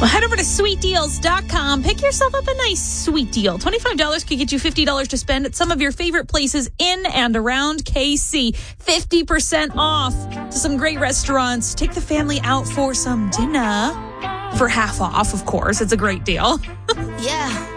Well, head over to sweetdeals.com. Pick yourself up a nice sweet deal. $25 could get you $50 to spend at some of your favorite places in and around KC. 50% off to some great restaurants. Take the family out for some dinner for half off, of course. It's a great deal. Yeah.